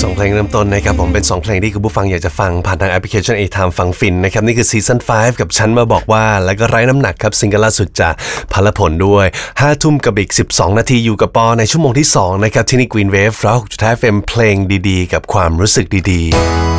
2 เพลงเริ่มต้นนะครับผมเป็น2เพลงที่คุณผู้ฟังอยากจะฟังผ่านทางแอปพลิเคชัน A-Time ฟังฟินนะครับนี่คือซีซั่น5กับฉันมาบอกว่าแล้วก็ไร้น้ำหนักครับซิงเกิลล่าสุดจากพลผลด้วย5 ทุ่มกับอีก12 นาทีอยู่กับปอในชั่วโมงที่2นะครับที่นี่ Green Wave 106.5 FM เพลงดีๆกับความรู้สึกดีๆ